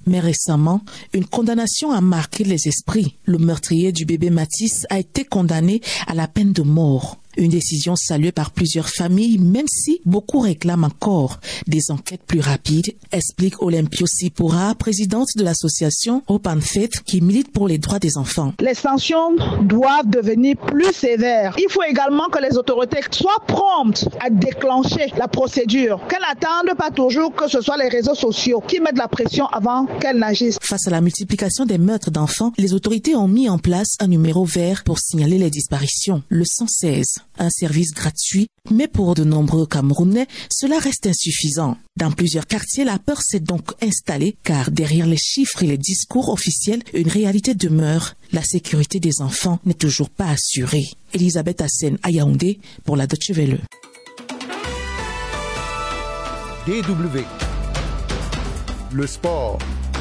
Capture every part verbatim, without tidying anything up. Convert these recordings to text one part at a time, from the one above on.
Mais récemment, une condamnation a marqué les esprits. Le meurtrier du bébé Mathis a été condamné à la peine de mort. Une décision saluée par plusieurs familles, même si beaucoup réclament encore des enquêtes plus rapides, explique Olympio Sipura, présidente de l'association Open Faith qui milite pour les droits des enfants. Les sanctions doivent devenir plus sévères. Il faut également que les autorités soient promptes à déclencher la procédure, qu'elles n'attendent pas toujours que ce soit les réseaux sociaux qui mettent la pression avant qu'elles n'agissent. Face à la multiplication des meurtres d'enfants, les autorités ont mis en place un numéro vert pour signaler les disparitions, le cent seize. Un service gratuit, mais pour de nombreux Camerounais, cela reste insuffisant. Dans plusieurs quartiers, la peur s'est donc installée, car derrière les chiffres et les discours officiels, une réalité demeure. La sécurité des enfants n'est toujours pas assurée. Elisabeth Hassen à Yaoundé pour la Deutsche Welle. D W. Le sport.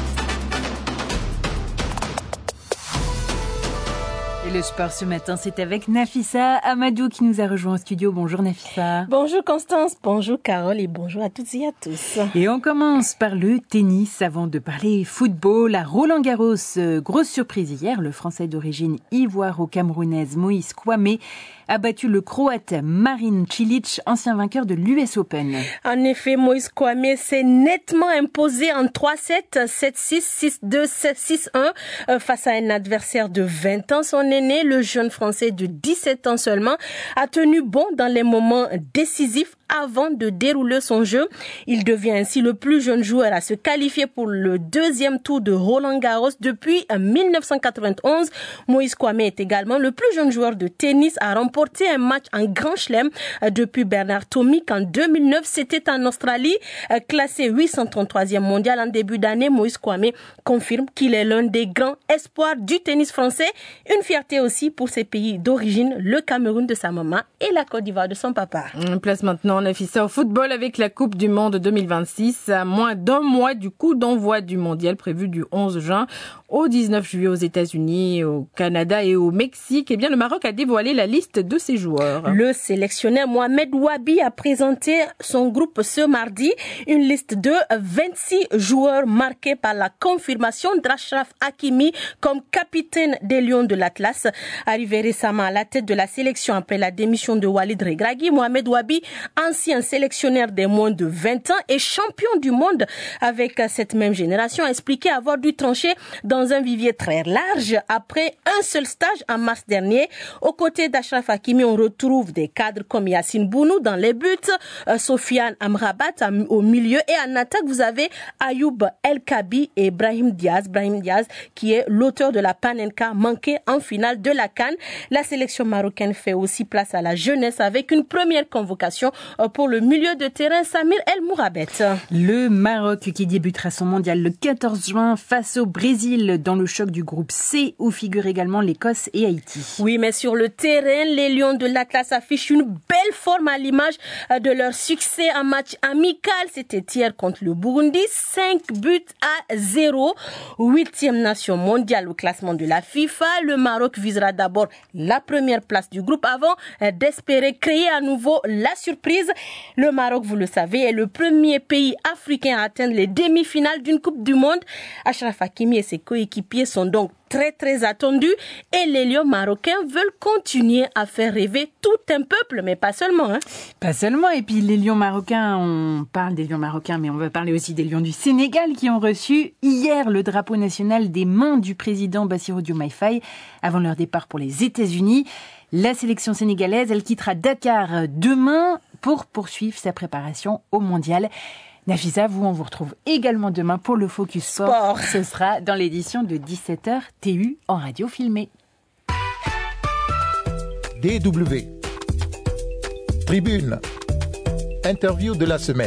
Et le sport ce matin, c'est avec Nafissa Amadou qui nous a rejoint au studio. Bonjour Nafissa. Bonjour Constance, bonjour Carole et bonjour à toutes et à tous. Et on commence par le tennis avant de parler football. À Roland-Garros, grosse surprise hier, le Français d'origine ivoiro-camerounaise Moïse Kouamé a battu le Croate Marin Cilic, ancien vainqueur de l'U S Open. En effet, Moïse Kouamé s'est nettement imposé en trois sept, sept six, six deux, six un face à un adversaire de vingt ans. Son aîné, le jeune Français de dix-sept ans seulement, a tenu bon dans les moments décisifs avant de dérouler son jeu. Il devient ainsi le plus jeune joueur à se qualifier pour le deuxième tour de Roland-Garros depuis dix-neuf cent quatre-vingt-onze. Moïse Kouamé est également le plus jeune joueur de tennis à remporter un match en Grand Chelem depuis Bernard Tomic en deux mille neuf. C'était en Australie. Classé huit cent trente-troisième mondial en début d'année, Moïse Kouamé confirme qu'il est l'un des grands espoirs du tennis français. Une fierté aussi pour ses pays d'origine, le Cameroun de sa maman et la Côte d'Ivoire de son papa. On place maintenant Nafissa au football avec la Coupe du Monde deux mille vingt-six, à moins d'un mois du coup d'envoi du mondial prévu du onze juin au dix-neuf juillet aux États-Unis, au Canada et au Mexique. Eh bien, le Maroc a dévoilé la liste de ses joueurs. Le sélectionneur Mohamed Ouabi a présenté son groupe ce mardi, une liste de vingt-six joueurs marqués par la confirmation d'Achraf Hakimi comme capitaine des Lions de l'Atlas. Arrivé récemment à la tête de la sélection après la démission de Walid Regragui, Mohamed Ouabi, ancien sélectionneur des moins de vingt ans et champion du monde avec cette même génération, a expliqué avoir dû trancher dans un vivier très large après un seul stage en mars dernier. Aux côtés d'Achraf Hakimi, on retrouve des cadres comme Yassine Bounou dans les buts, euh, Sofiane Amrabat au milieu et en attaque, vous avez Ayoub El Kabi et Brahim Diaz. Brahim Diaz qui est l'auteur de la Panenka manquée en finale de la CAN. La sélection marocaine fait aussi place à la jeunesse avec une première convocation pour le milieu de terrain Samir El Mourabet. Le Maroc qui débutera son mondial le quatorze juin face au Brésil dans le choc du groupe C où figurent également l'Écosse et Haïti. Oui, mais sur le terrain, les Lions de l'Atlas affichent une belle forme à l'image de leur succès en match amical. C'était hier contre le Burundi, cinq buts à zéro. Huitième nation mondiale au classement de la FIFA. Le Maroc visera d'abord la première place du groupe avant d'espérer créer à nouveau la surprise. Le Maroc, vous le savez, est le premier pays africain à atteindre les demi-finales d'une Coupe du Monde. Achraf Hakimi et ses coéquipiers sont donc très très attendus et les Lions marocains veulent continuer à faire rêver tout un peuple, mais pas seulement. Hein. Pas seulement, et puis les Lions marocains, on parle des Lions marocains, mais on va parler aussi des Lions du Sénégal qui ont reçu hier le drapeau national des mains du président Bassirou Diomaye Faye avant leur départ pour les États-Unis. La sélection sénégalaise, elle quittera Dakar demain pour poursuivre sa préparation au mondial. Nafissa, vous, on vous retrouve également demain pour le Focus Sport. Sport. Ce sera dans l'édition de dix-sept heures T U en radio filmée. D W. Tribune. Interview de la semaine.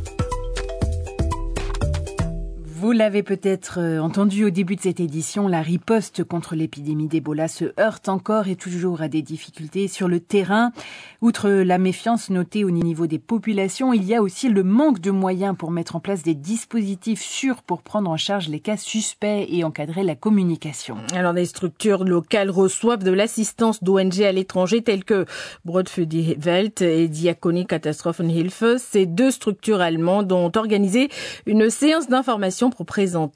Vous l'avez peut-être entendu au début de cette édition, la riposte contre l'épidémie d'Ebola se heurte encore et toujours à des difficultés sur le terrain. Outre la méfiance notée au niveau des populations, il y a aussi le manque de moyens pour mettre en place des dispositifs sûrs pour prendre en charge les cas suspects et encadrer la communication. Alors, les structures locales reçoivent de l'assistance d'O N G à l'étranger telles que Brot für die Welt et Diakonie Katastrophenhilfe. Ces deux structures allemandes ont organisé une séance d'information pour présenter